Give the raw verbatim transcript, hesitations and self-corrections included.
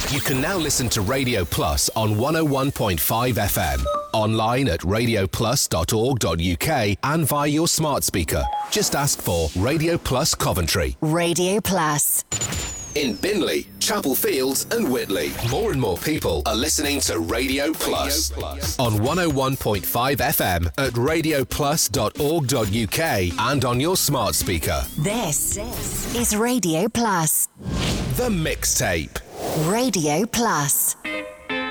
You can now listen to Radio Plus on one oh one point five F M, online at radio plus dot org dot U K and via your smart speaker. Just ask for Radio Plus Coventry. Radio Plus. In Binley, Chapel Fields and Whitley, more and more people are listening to Radio Plus, Radio Plus. On one oh one point five F M at radio plus dot org dot U K and on your smart speaker. This is Radio Plus. The Mixtape. Radio Plus.